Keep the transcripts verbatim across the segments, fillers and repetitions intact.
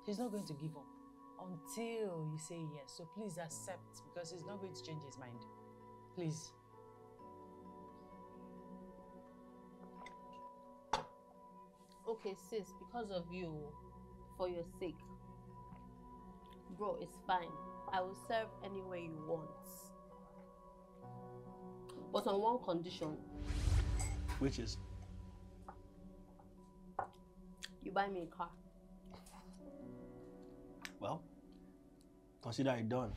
He's not going to give up until you say yes. So please accept, because he's not going to change his mind. Please. Okay, sis, because of you, for your sake, bro, it's fine. I will serve any way you want. But on one condition. Which is? You buy me a car. Well, consider it done.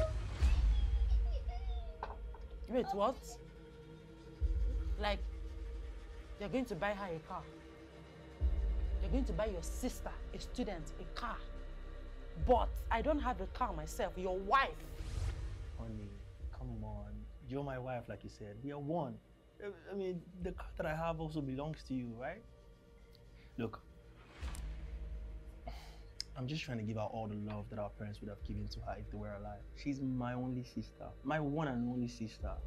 Wait, what? Like, you're going to buy her a car? You're going to buy your sister, a student, a car? But I don't have a car myself, your wife. Honey, come on. You're my wife, like you said. We are one. I mean, the car that I have also belongs to you, right? Look, I'm just trying to give her all the love that our parents would have given to her if they were alive. She's my only sister. My one and only sister.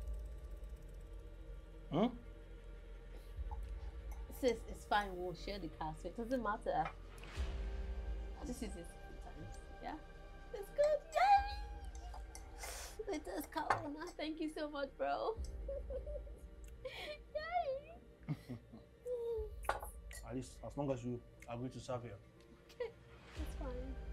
Hmm? Sis, it's fine. We'll share the car, so it doesn't matter. This is it. Yeah? It's good. Yay! Let us count now. Thank you so much, bro. Yay! At least, as long as you agree to serve here. Okay, that's fine.